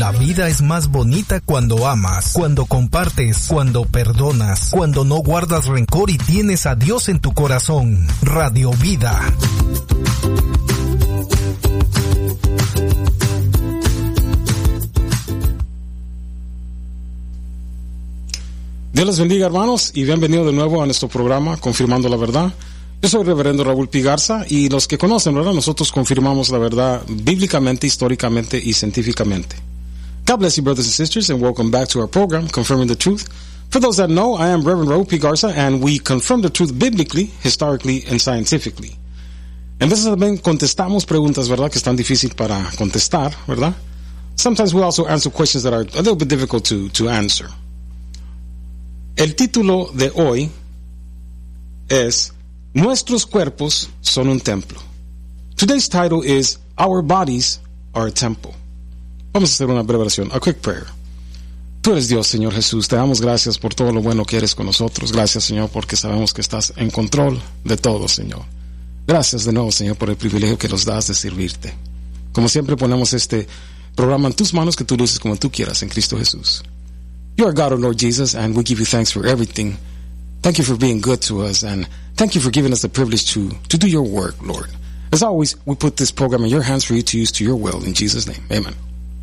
La vida es más bonita cuando amas, cuando compartes, cuando perdonas, cuando no guardas rencor y tienes a Dios en tu corazón. Radio Vida. Dios les bendiga, hermanos, y bienvenido de nuevo a nuestro programa Confirmando la Verdad. Yo soy el reverendo Raúl P. Garza, y los que conocen, ¿verdad? Nosotros confirmamos la verdad bíblicamente, históricamente y científicamente. God bless you, brothers and sisters, and welcome back to our program, Confirming the Truth. For those that know, I am Reverend Raúl P. Garza, and we confirm the truth biblically, historically, and scientifically. En veces también contestamos preguntas, ¿verdad?, que están difíciles para contestar, ¿verdad? Sometimes we also answer questions that are a little bit difficult to answer. El título de hoy es Nuestros cuerpos son un templo. Today's title is Our Bodies Are a Temple. Vamos a hacer una breve oración, a quick prayer. Tú eres Dios, Señor Jesús. Te damos gracias por todo lo bueno que eres con nosotros. Gracias, Señor, porque sabemos que estás en control de todo, Señor. Gracias de nuevo, Señor, por el privilegio que nos das de servirte. Como siempre, ponemos este programa en tus manos, que tú lo uses como tú quieras, en Cristo Jesús. You are God, O Lord Jesus, and we give you thanks for everything. Thank you for being good to us, and thank you for giving us the privilege to do your work, Lord. As always, we put this program in your hands for you to use to your will. In Jesus' name, amen.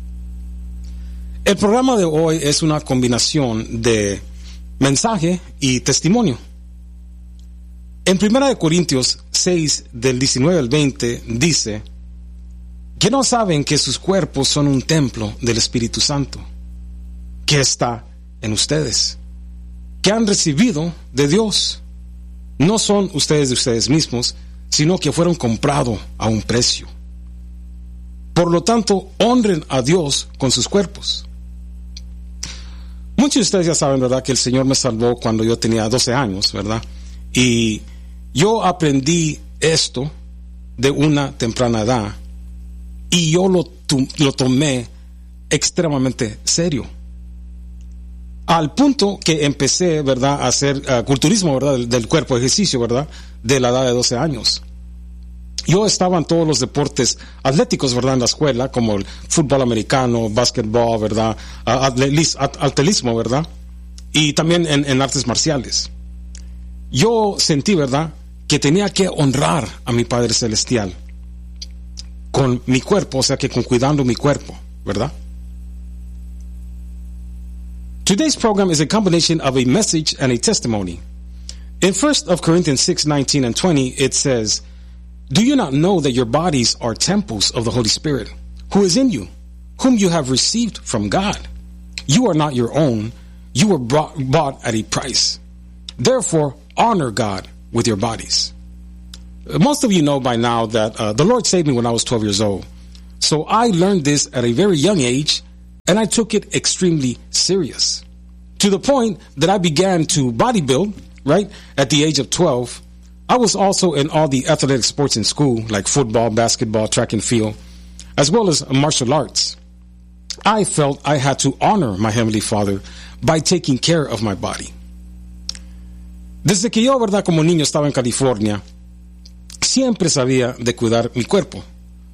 El programa de hoy es una combinación de mensaje y testimonio. En 1 Corintios 6, del 19 al 20, dice que no saben que sus cuerpos son un templo del Espíritu Santo, que está en ustedes, que han recibido de Dios. No son ustedes de ustedes mismos, sino que fueron comprados a un precio. Por lo tanto, honren a Dios con sus cuerpos. Muchos de ustedes ya saben, ¿verdad?, que el Señor me salvó cuando yo tenía 12 años, ¿verdad? Y yo aprendí esto de una temprana edad, y yo lo tomé extremadamente serio. Al punto que empecé, ¿verdad?, a hacer culturismo, ¿verdad?, del cuerpo, ejercicio, ¿verdad?, de la edad de 12 años. Yo estaba en todos los deportes atléticos, ¿verdad?, en la escuela, como el fútbol americano, básquetbol, ¿verdad?, atletismo, ¿verdad?, y también en artes marciales. Yo sentí, ¿verdad?, que tenía que honrar a mi Padre Celestial con mi cuerpo, o sea, que con cuidando mi cuerpo, ¿verdad? Today's program is a combination of a message and a testimony. In 1 Corinthians 6, 19 and 20, it says, Do you not know that your bodies are temples of the Holy Spirit, who is in you, whom you have received from God? You are not your own. You were bought at a price. Therefore, honor God with your bodies. Most of you know by now that the Lord saved me when I was 12 years old. So I learned this at a very young age, and I took it extremely serious, to the point that I began to bodybuild, right, at the age of 12. I was also in all the athletic sports in school, like football, basketball, track and field, as well as martial arts. I felt I had to honor my Heavenly Father by taking care of my body. Desde que yo, ¿verdad?, como niño estaba en California, siempre sabía de cuidar mi cuerpo.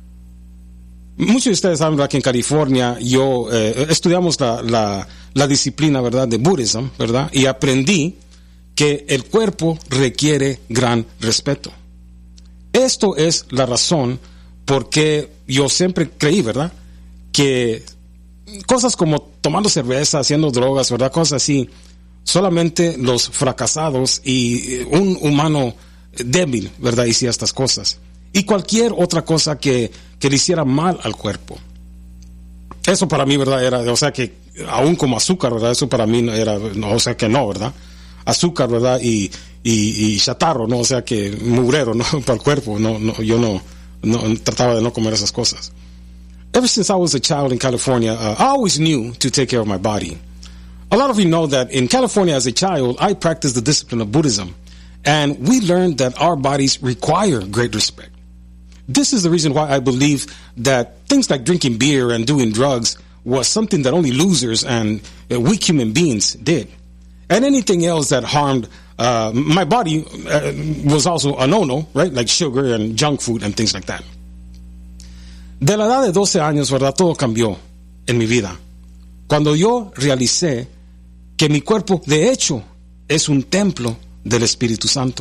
Muchos de ustedes saben, ¿verdad?, que en California yo estudiamos la disciplina, ¿verdad?, de Buddhism, ¿verdad?, y aprendí que el cuerpo requiere gran respeto. Esto es la razón por qué yo siempre creí, ¿verdad?, que cosas como tomando cerveza, haciendo drogas, ¿verdad?, cosas así, solamente los fracasados y un humano débil, ¿verdad?, hacía estas cosas. Y cualquier otra cosa que le hiciera mal al cuerpo. Eso para mí, ¿verdad?, era, o sea, que aún como azúcar, ¿verdad?, eso para mí era, no, o sea, que no, ¿verdad?, azúcar, ¿verdad?, y chatarro, ¿no?, o sea, que mugrero, ¿no?, para el cuerpo, yo no trataba de no comer esas cosas. Ever since I was a child in California, I always knew to take care of my body. A lot of you know that in California as a child, I practiced the discipline of Buddhism, and we learned that our bodies require great respect. This is the reason why I believe that things like drinking beer and doing drugs was something that only losers and weak human beings did. And anything else that harmed my body was also a no-no, right? Like sugar and junk food and things like that. De la edad de 12 años, ¿verdad?, todo cambió en mi vida, cuando yo realicé que mi cuerpo, de hecho, es un templo del Espíritu Santo.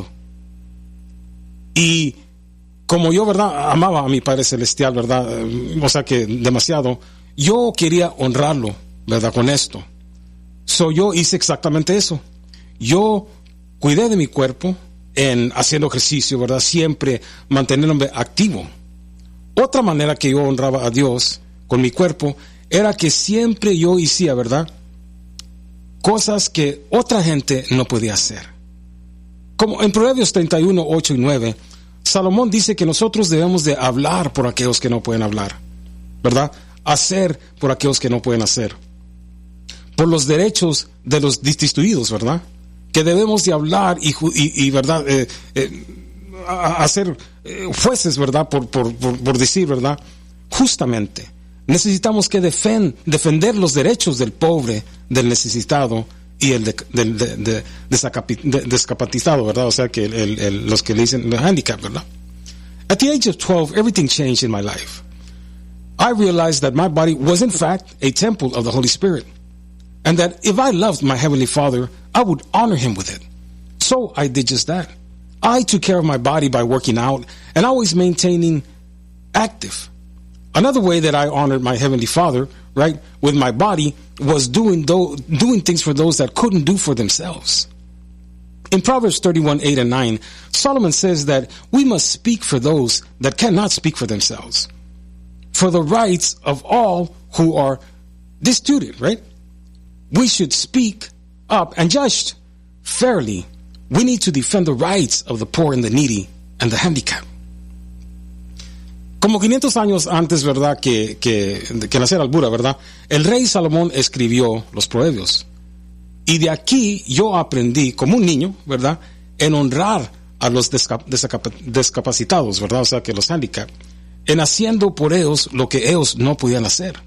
Y como yo, ¿verdad?, amaba a mi Padre Celestial, ¿verdad?, o sea que demasiado, yo quería honrarlo, ¿verdad?, con esto. Yo hice exactamente eso. Yo cuidé de mi cuerpo en haciendo ejercicio, ¿verdad?, siempre manteniéndome activo. Otra manera que yo honraba a Dios con mi cuerpo era que siempre yo hacía, ¿verdad?, cosas que otra gente no podía hacer. Como en Proverbios 31, 8 y 9, Salomón dice que nosotros debemos de hablar por aquellos que no pueden hablar, ¿verdad? Hacer por aquellos que no pueden hacer. Por los derechos de los destituidos, ¿verdad? Que debemos de hablar y ¿verdad? Hacer jueces, ¿verdad? Por decir, ¿verdad? Justamente. Necesitamos que defender los derechos del pobre, del necesitado y el del discapacitado, ¿verdad? O sea, que los que le dicen el handicap, ¿verdad? At the age of 12, everything changed in my life. I realized that my body was in fact a temple of the Holy Spirit, and that if I loved my Heavenly Father, I would honor Him with it. So I did just that. I took care of my body by working out and always maintaining active. Another way that I honored my Heavenly Father, right, with my body was doing things for those that couldn't do for themselves. In Proverbs 31, 8 and 9, Solomon says that we must speak for those that cannot speak for themselves, for the rights of all who are destitute, right? We should speak up and judge fairly. We need to defend the rights of the poor and the needy and the handicapped. Como 500 años antes, ¿verdad?, que naciera el Buda, ¿verdad?, el rey Salomón escribió los proverbios. Y de aquí yo aprendí, como un niño, ¿verdad?, en honrar a los discapacitados, ¿verdad?, o sea, que los handicap, en haciendo por ellos lo que ellos no podían hacer.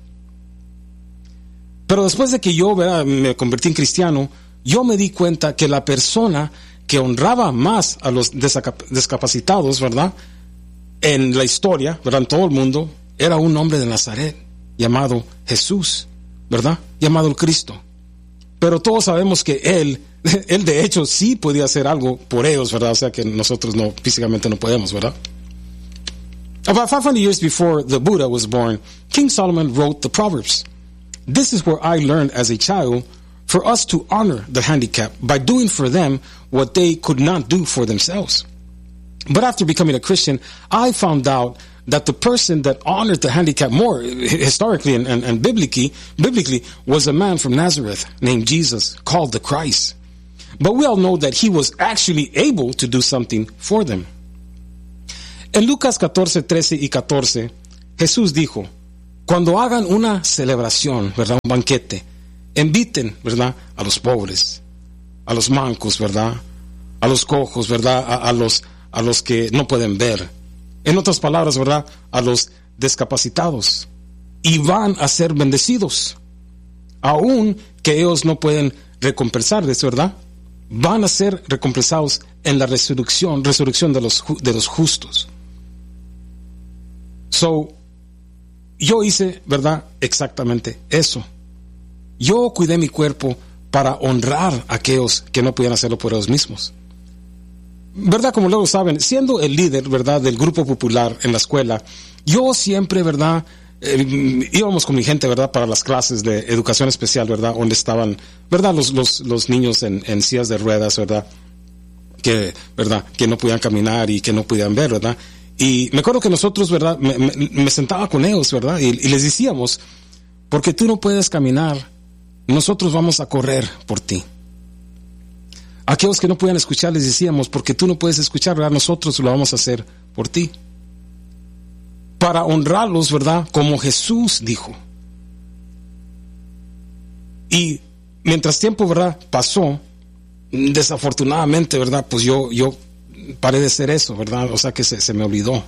Pero después de que yo, ¿verdad?, me convertí en cristiano, yo me di cuenta que la persona que honraba más a los discapacitados, ¿verdad?, en la historia, ¿verdad?, en todo el mundo, era un hombre de Nazaret llamado Jesús, ¿verdad?, llamado el Cristo. Pero todos sabemos que él de hecho sí podía hacer algo por ellos, ¿verdad? O sea que nosotros no, físicamente no podemos, ¿verdad? About 500 years before the Buddha was born, King Solomon wrote the Proverbs. This is where I learned as a child for us to honor the handicapped by doing for them what they could not do for themselves. But after becoming a Christian, I found out that the person that honored the handicapped more historically and biblically was a man from Nazareth named Jesus, called the Christ. But we all know that he was actually able to do something for them. En Lucas 14, 13 y 14, Jesús dijo, cuando hagan una celebración, ¿verdad?, un banquete, inviten, ¿verdad?, a los pobres, a los mancos, ¿verdad?, a los cojos, ¿verdad?, a los que no pueden ver. En otras palabras, ¿verdad?, a los discapacitados. Y van a ser bendecidos. Aún que ellos no pueden recompensarles, ¿verdad?, van a ser recompensados en la resurrección de los justos. Yo hice, ¿verdad?, exactamente eso. Yo cuidé mi cuerpo para honrar a aquellos que no podían hacerlo por ellos mismos. ¿Verdad? Como luego saben, siendo el líder, ¿verdad?, del grupo popular en la escuela, yo siempre, ¿verdad?, íbamos con mi gente, ¿verdad?, para las clases de educación especial, ¿verdad?, donde estaban, ¿verdad?, los niños en sillas de ruedas, ¿verdad?, ¿verdad?, que no podían caminar y que no podían ver, ¿verdad? Y me acuerdo que nosotros, ¿verdad?, me sentaba con ellos, ¿verdad?, y les decíamos, porque tú no puedes caminar, nosotros vamos a correr por ti. Aquellos que no podían escuchar les decíamos, porque tú no puedes escuchar, ¿verdad?, nosotros lo vamos a hacer por ti. Para honrarlos, ¿verdad?, como Jesús dijo. Y mientras tiempo, ¿verdad?, pasó, desafortunadamente, ¿verdad?, pues yo paré de hacer eso, ¿verdad? O sea que se me olvidó.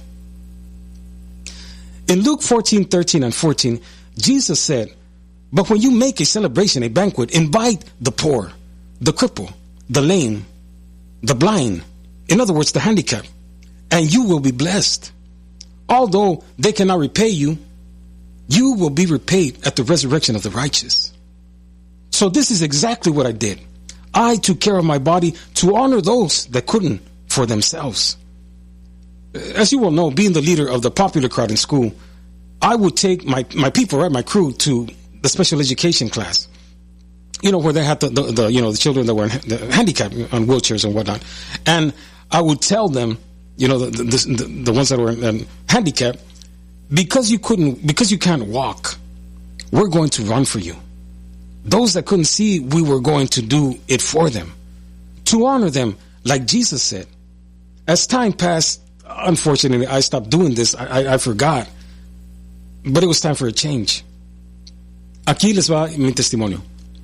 In Luke 14, 13 and 14, Jesus said, but when you make a celebration, a banquet, invite the poor, the cripple, the lame, the blind, in other words, the handicapped, and you will be blessed. Although they cannot repay you, you will be repaid at the resurrection of the righteous. So this is exactly what I did. I took care of my body to honor those that couldn't for themselves. As you well know, being the leader of the popular crowd in school, I would take my people, right, my crew, to the special education class. Where they had the children that were handicapped on wheelchairs and whatnot. And I would tell them, the ones that were handicapped, because you can't walk, we're going to run for you. Those that couldn't see, we were going to do it for them, to honor them, like Jesus said. As time passed, unfortunately, I stopped doing this. I forgot. But it was time for a change. Aquí les va mi testimonio.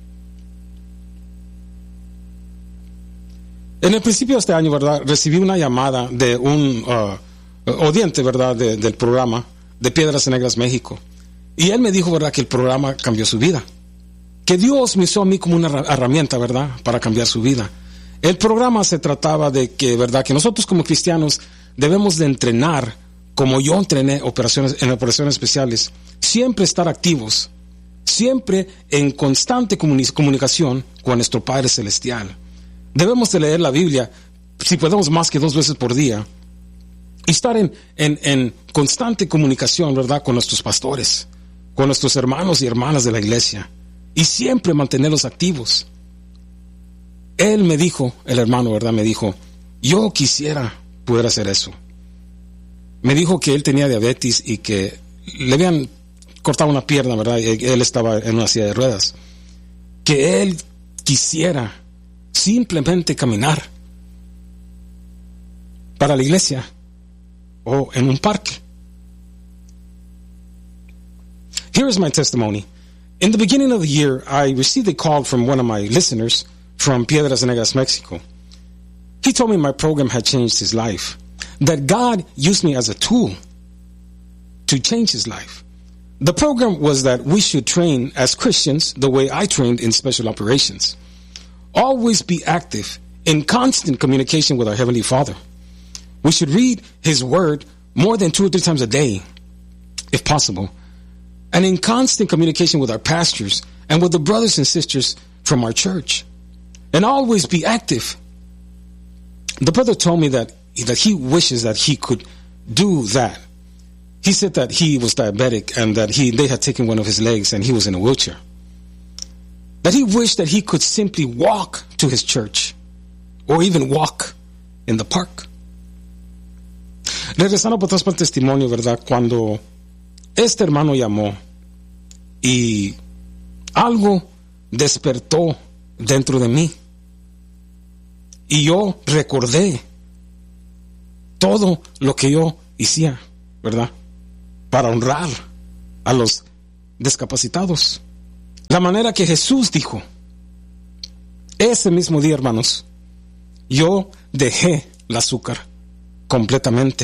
En el principio de este año, ¿verdad?, recibí una llamada de un oyente, ¿verdad?, del programa de Piedras Negras México. Y él me dijo, ¿verdad?, que el programa cambió su vida. Que Dios me usó a mí como una herramienta, ¿verdad?, para cambiar su vida. El programa se trataba de que, ¿verdad?, que nosotros como cristianos debemos de entrenar, como yo entrené en operaciones especiales, siempre estar activos, siempre en constante comunicación con nuestro Padre Celestial. Debemos de leer la Biblia, si podemos, más que 2 veces por día, y estar en constante comunicación, ¿verdad?, con nuestros pastores, con nuestros hermanos y hermanas de la iglesia, y siempre mantenerlos activos. Él me dijo, el hermano, ¿verdad?, me dijo, yo quisiera poder hacer eso. Me dijo que él tenía diabetes y que le habían cortado una pierna, ¿verdad?, y él estaba en una silla de ruedas. Que él quisiera simplemente caminar para la iglesia o en un parque. Here is my testimony. In the beginning of the year, I received a call from one of my listeners from Piedras Negras, Mexico. He told me my program had changed his life, that God used me as a tool to change his life. The program was that we should train as Christians the way I trained in special operations. Always be active, in constant communication with our Heavenly Father. We should read His Word more than 2 or 3 times a day, if possible, and in constant communication with our pastors and with the brothers and sisters from our church. And always be active. The brother told me that he wishes that he could do that. He said that he was diabetic and that they had taken one of his legs and he was in a wheelchair. That he wished that he could simply walk to his church or even walk in the park. Regresando por atrás para el testimonio, ¿verdad? Cuando este hermano llamó y algo despertó dentro de mí y yo recordé todo lo que yo hacía, ¿verdad?, para honrar a los discapacitados. La manera que Jesús dijo. Ese mismo día, hermanos, yo dejé el azúcar completamente.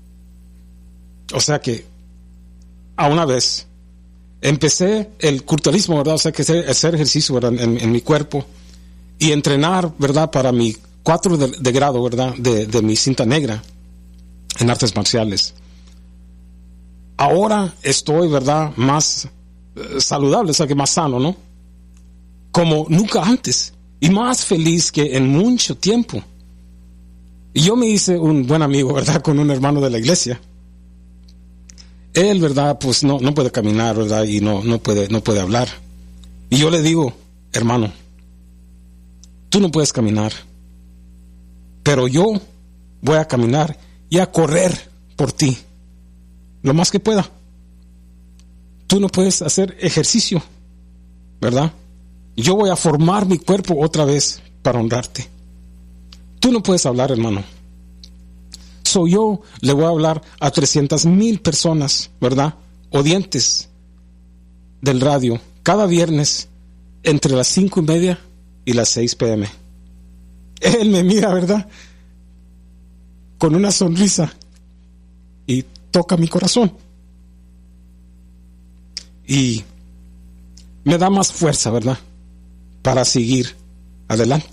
O sea que a una vez empecé el culturismo, ¿verdad? O sea que hacer ejercicio, ¿verdad?, en mi cuerpo y entrenar, ¿verdad?, para mi 4 de grado, ¿verdad?, de mi cinta negra en artes marciales. Ahora estoy, ¿verdad?, más saludable, o sea que más sano, ¿no? Como nunca antes y más feliz que en mucho tiempo. Y yo me hice un buen amigo, ¿verdad?, con un hermano de la iglesia. Él, ¿verdad?, pues no puede caminar, ¿verdad?, y no puede hablar. Y yo le digo, hermano, tú no puedes caminar, pero yo voy a caminar y a correr por ti lo más que pueda. Tú no puedes hacer ejercicio, ¿verdad? Yo voy a formar mi cuerpo otra vez para honrarte. Tú no puedes hablar, hermano. Yo le voy a hablar a 300,000 personas, ¿verdad?, oyentes del radio, cada viernes entre las 5:30 y las 6 p.m. Él me mira, ¿verdad?, con una sonrisa y toca mi corazón y me da más fuerza, ¿verdad?, para seguir adelante.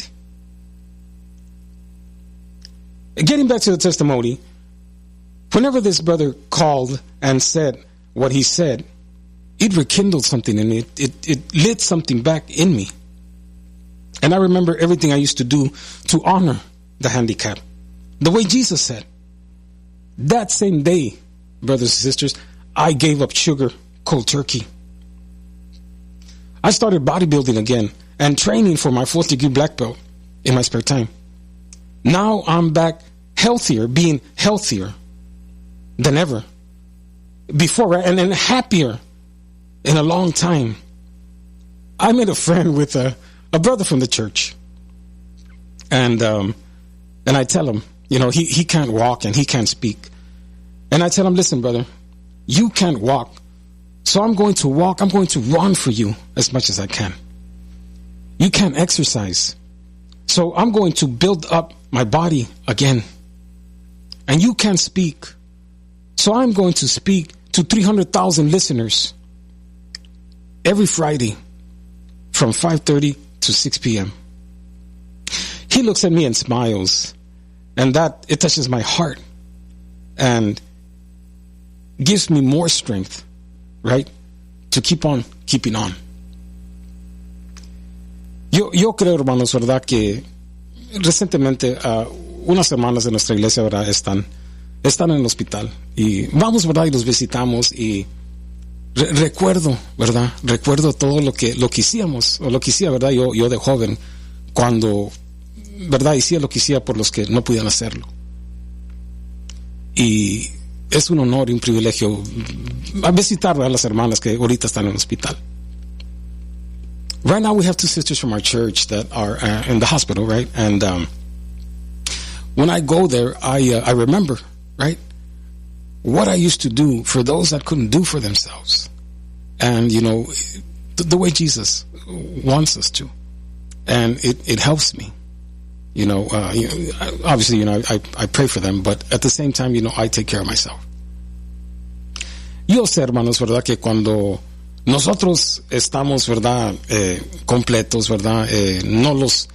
Getting back to the testimony, whenever this brother called and said what he said, it rekindled something in me. It lit something back in me. And I remember everything I used to do to honor the handicapped. The way Jesus said. That same day, brothers and sisters, I gave up sugar cold turkey. I started bodybuilding again and training for my 4th degree black belt in my spare time. Now I'm back healthier, being healthier than ever before, and happier in a long time. I made a friend with a brother from the church, and I tell him, you know, he can't walk and he can't speak, and I tell him, listen, brother, you can't walk, so I'm going to walk. I'm going to run for you as much as I can. You can't exercise, so I'm going to build up my body again. And you can't speak, so I'm going to speak to 300,000 listeners every Friday from 5:30 to 6 p.m. He looks at me and smiles, and that it touches my heart and gives me more strength, right, to keep on keeping on. Yo creo, hermanos, verdad, que recientemente unas hermanas de nuestra iglesia, verdad, están en el hospital y vamos, verdad, y los visitamos y recuerdo todo lo que hacíamos, o lo que hacía, verdad, yo de joven, cuando, verdad, hacía lo que hacía por los que no podían hacerlo. Y es un honor y un privilegio a visitar a las hermanas que ahorita están en el hospital. Right now we have 2 sisters from our church that are in the hospital, right? And when I go there, I remember, right, what I used to do for those that couldn't do for themselves. And, you know, the way Jesus wants us to. And it helps me. You know, obviously, you know, I pray for them, but at the same time, you know, I take care of myself. Yo sé, hermanos, verdad, que cuando nosotros estamos, verdad, completos, verdad, no los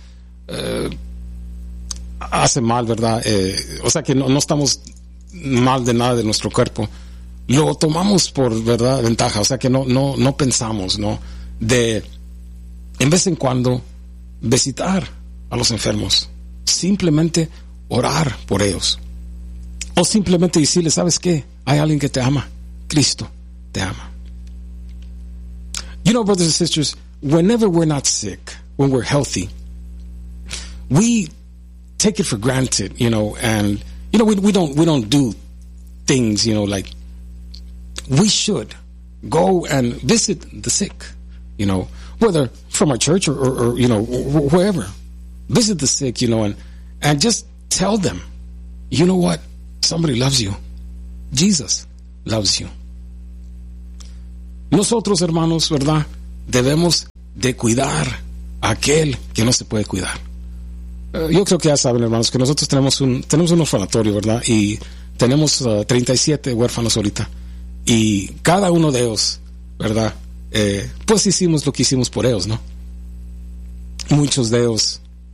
hace mal, verdad, o sea que no estamos mal de nada de nuestro cuerpo, lo tomamos por, verdad, ventaja, o sea que no pensamos, ¿no? De en vez en cuando visitar a los enfermos, simplemente orar por ellos, o simplemente decirles, ¿sabes qué? Hay alguien que te ama, Cristo te ama. You know, brothers and sisters, whenever we're not sick, when we're healthy, we take it for granted, you know, and, you know, we don't do things, you know, like we should go and visit the sick, you know, whether from our church or you know, wherever. Visit the sick, you know, and just tell them, you know what? Somebody loves you. Jesus loves you. Nosotros, hermanos, ¿verdad? Debemos de cuidar a aquel que no se puede cuidar. Yo creo que ya saben, hermanos, que nosotros tenemos un orfanatorio, ¿verdad? Y tenemos 37 huérfanos ahorita. Y cada uno de ellos, ¿verdad? Pues hicimos lo que hicimos por ellos, ¿no? Muchos de ellos